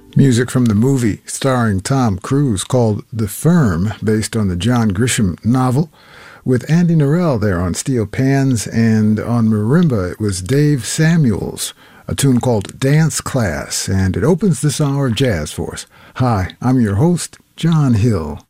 Music from the movie starring Tom Cruise called The Firm, based on the John Grisham novel, with Andy Narell there on steel pans, and on marimba it was Dave Samuels, a tune called Dance Class, and it opens this hour of jazz for us. Hi, I'm your host, John Hill.